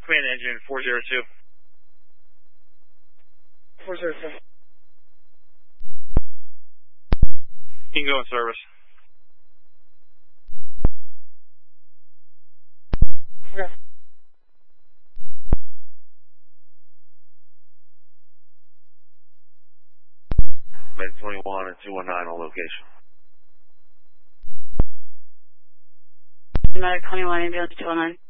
Command engine 402. 402. You can go in service. Okay. Med 21 and 219 on location. Medic 21, ambulance 219.